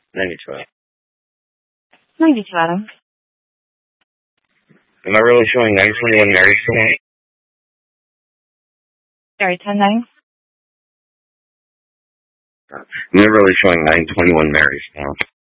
92. 92, Adam. Am I really showing 921 Marysville? Sorry, 10-9? Am I really showing 921 Marysville?